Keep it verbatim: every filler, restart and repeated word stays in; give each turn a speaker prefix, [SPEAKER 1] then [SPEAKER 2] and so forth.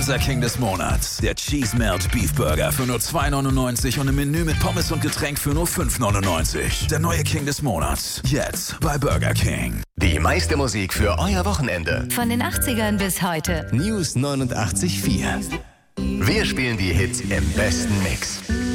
[SPEAKER 1] Unser King des Monats. Der Cheese Melt Beef Burger für nur zwei neunundneunzig und im Menü mit Pommes und Getränk für nur fünf neunundneunzig. Der neue King des Monats. Jetzt bei Burger King.
[SPEAKER 2] Die meiste Musik für euer Wochenende.
[SPEAKER 3] Von den achtzigern bis heute.
[SPEAKER 2] News neunundachtzig Komma vier. Wir spielen die Hits im besten Mix.